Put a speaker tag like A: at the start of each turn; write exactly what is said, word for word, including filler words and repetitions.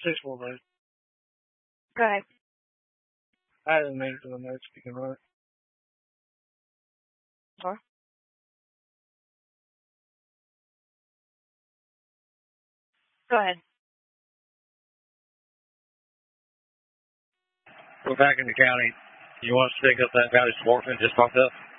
A: Six four road.
B: Go ahead.
A: I haven't made it to the notes if you can run it.
B: Sure. Go ahead.
C: We're back in the county. You want to stick up that guy that's Sportsman just popped up?